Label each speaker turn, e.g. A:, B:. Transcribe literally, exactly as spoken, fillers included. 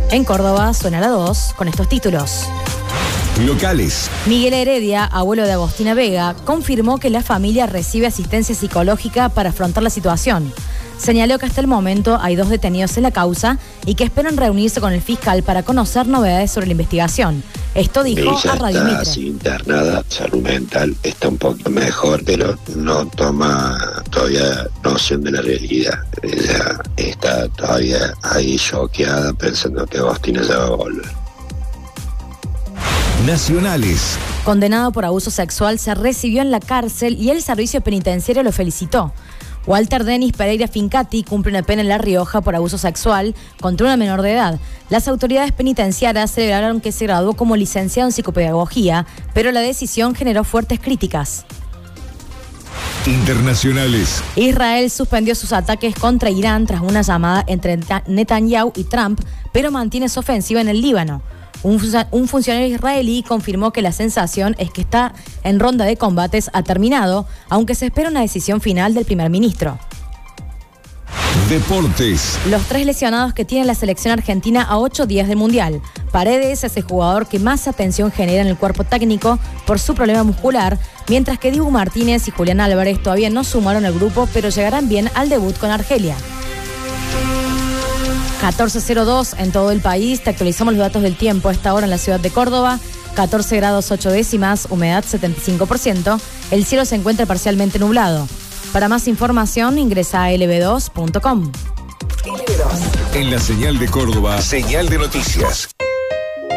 A: En Córdoba suena la dos con estos títulos.
B: Locales.
A: Miguel Heredia, abuelo de Agostina Vega, confirmó que la familia recibe asistencia psicológica para afrontar la situación. Señaló que hasta el momento hay dos detenidos en la causa y que esperan reunirse con el fiscal para conocer novedades sobre la investigación. Esto dijo
C: Ella
A: a Radio
C: está
A: Mitre.
C: así internada, salud mental está un poco mejor, pero no toma todavía noción de la realidad. Ella está todavía ahí choqueada pensando que Agostina ya va a volver.
B: Nacionales.
A: Condenado por abuso sexual, se recibió en la cárcel y el servicio penitenciario lo felicitó. Walter Denis Pereira Fincati cumple una pena en La Rioja por abuso sexual contra una menor de edad. Las autoridades penitenciarias celebraron que se graduó como licenciado en psicopedagogía, pero la decisión generó fuertes críticas.
B: Internacionales.
A: Israel suspendió sus ataques contra Irán tras una llamada entre Netanyahu y Trump, pero mantiene su ofensiva en el Líbano. Un, un funcionario israelí confirmó que la sensación es que está en ronda de combates ha terminado, aunque se espera una decisión final del primer ministro.
B: Deportes.
A: Los tres lesionados que tiene la selección argentina a ocho días del Mundial. Paredes es el jugador que más atención genera en el cuerpo técnico por su problema muscular, mientras que Dibu Martínez y Julián Álvarez todavía no sumaron al grupo, pero llegarán bien al debut con Argelia. catorce cero dos en todo el país. Te actualizamos los datos del tiempo a esta hora en la ciudad de Córdoba. catorce grados ocho décimas, humedad setenta y cinco por ciento. El cielo se encuentra parcialmente nublado. Para más información ingresa a L B dos punto com.
B: En la señal de Córdoba, señal de noticias.